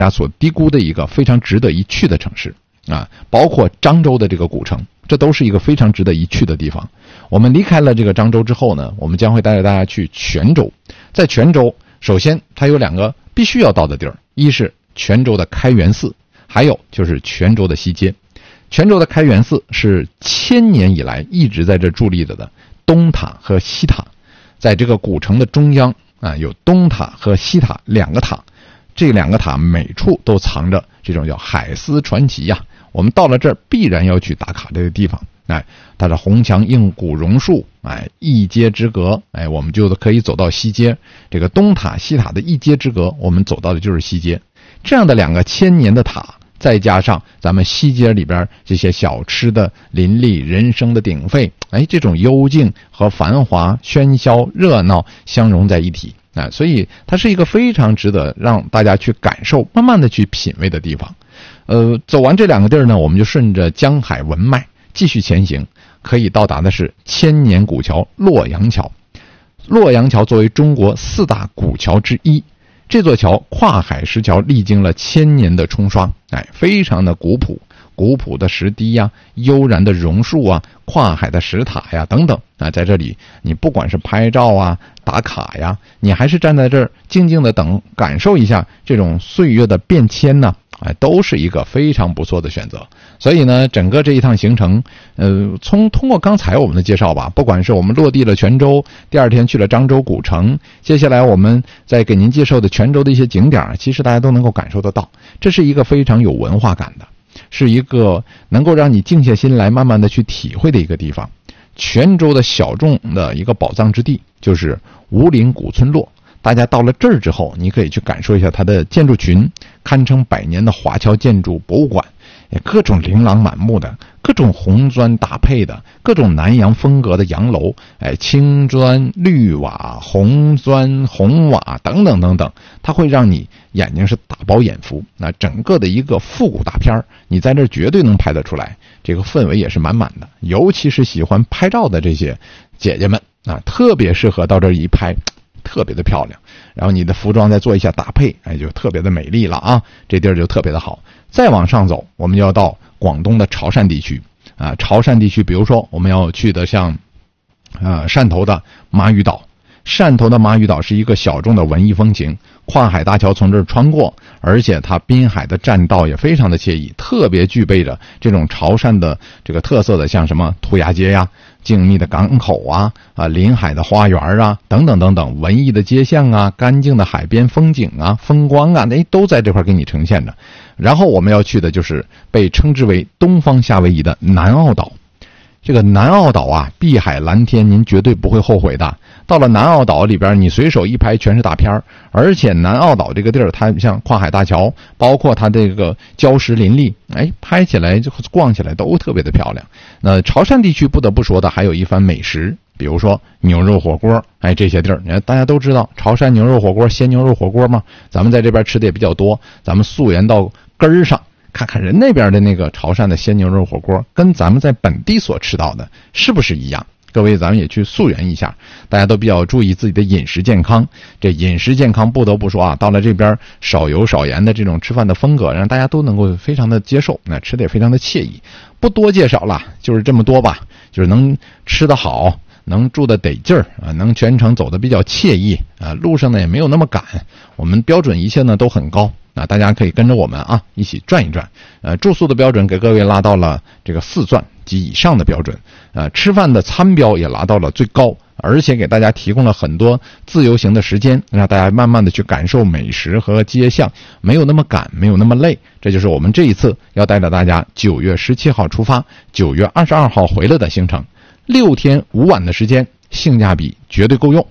大家所低估的一个非常值得一去的城市啊，包括漳州的这个古城，这都是一个非常值得一去的地方。我们离开了这个漳州之后呢，我们将会带着大家去泉州。在泉州，首先它有2个必须要到的地儿，一是泉州的开元寺，还有就是泉州的西街。泉州的开元寺是1000年以来一直在这伫立着的东塔和西塔，在这个古城的中央啊，有东塔和西塔2个塔，这2个塔每处都藏着这种叫海丝传奇呀。我们到了这儿必然要去打卡这个地方，它的红墙映古榕树，一街之隔，我们就可以走到西街。这个东塔西塔的一街之隔，我们走到的就是西街。这样的2个1000年的塔，再加上咱们西街里边这些小吃的林立，人声的鼎沸，这种幽静和繁华、喧嚣、热闹相融在一体，所以它是一个非常值得让大家去感受、慢慢的去品味的地方。走完这2个地儿呢，我们就顺着江海文脉继续前行，可以到达的是千年古桥洛阳桥。洛阳桥作为中国4大古桥之一，这座桥跨海石桥历经了1000年的冲刷，非常的古朴的石堤呀，悠然的榕树啊，跨海的石塔呀等等在这里你不管是拍照啊、打卡呀，你还是站在这儿静静的等，感受一下这种岁月的变迁呢，都是一个非常不错的选择。所以呢，整个这一趟行程通过刚才我们的介绍吧，不管是我们落地了泉州，第2天去了漳州古城，接下来我们再给您介绍的泉州的一些景点，其实大家都能够感受得到，这是一个非常有文化感的，是一个能够让你静下心来慢慢的去体会的一个地方。泉州的小众的一个宝藏之地就是吴岭古村落，大家到了这儿之后，你可以去感受一下它的建筑群，堪称100年的华侨建筑博物馆，各种琳琅满目的，各种红砖搭配的，各种南洋风格的洋楼，青砖、绿瓦、红砖、红瓦等等等等，它会让你眼睛是大饱眼福。那整个的一个复古大片，你在这儿绝对能拍得出来，这个氛围也是满满的。尤其是喜欢拍照的这些姐姐们特别适合到这儿一拍，特别的漂亮。然后你的服装再做一下搭配，就特别的美丽了啊，这地儿就特别的好。再往上走，我们就要到广东的潮汕地区潮汕地区，比如说我们要去的像汕头的马屿岛。汕头的马屿岛是一个小众的文艺风情，跨海大桥从这儿穿过，而且它滨海的栈道也非常的惬意，特别具备着这种潮汕的这个特色的，像什么涂鸦街呀、静谧的港口啊、临海的花园啊等等等等，文艺的街巷啊、干净的海边风景啊、风光啊，都在这块给你呈现着。然后我们要去的就是被称之为东方夏威夷的南澳岛。这个南澳岛碧海蓝天，您绝对不会后悔的。到了南澳岛里边，你随手一拍全是大片，而且南澳岛这个地儿，它像跨海大桥，包括它这个礁石林立，拍起来就逛起来都特别的漂亮。那潮汕地区不得不说的还有一番美食，比如说牛肉火锅，这些地儿大家都知道，潮汕牛肉火锅、鲜牛肉火锅嘛，咱们在这边吃的也比较多，咱们溯源到根儿上。看看人那边的那个潮汕的鲜牛肉火锅，跟咱们在本地所吃到的是不是一样？各位，咱们也去溯源一下，大家都比较注意自己的饮食健康。这饮食健康不得不说到了这边少油少盐的这种吃饭的风格，让大家都能够非常的接受，吃的也非常的惬意。不多介绍了，就是这么多吧，就是能吃得好，能住得得劲儿能全程走得比较惬意路上呢也没有那么赶，我们标准一切呢都很高。大家可以跟着我们一起转一转。住宿的标准给各位拉到了这个4钻及以上的标准。吃饭的餐标也拉到了最高，而且给大家提供了很多自由行的时间，让大家慢慢的去感受美食和街巷，没有那么赶，没有那么累。这就是我们这一次要带着大家9月17号出发，9月22号回来的行程。6天5晚的时间，性价比绝对够用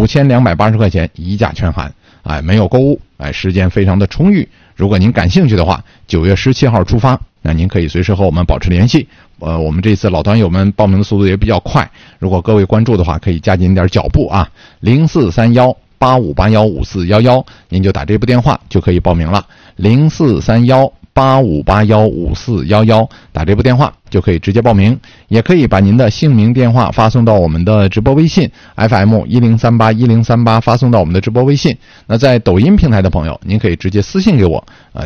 ，5280块钱一价全含。没有购物，时间非常的充裕。如果您感兴趣的话，9月17号出发，那您可以随时和我们保持联系。我们这次老团友们报名的速度也比较快，如果各位关注的话，可以加紧点脚步043185815411，您就打这部电话就可以报名了。0431 85815411，打这部电话就可以直接报名，也可以把您的姓名电话发送到我们的直播微信 FM10381038，发送到我们的直播微信。那在抖音平台的朋友，您可以直接私信给我